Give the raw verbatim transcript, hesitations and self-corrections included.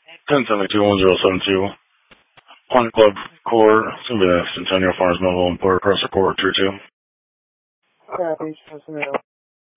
ten seventy-two, one zero seven two. Hunt Club Court. It's going to be the Centennial Farms Mobile and Port Press Report, tier two. Copy, Centennial.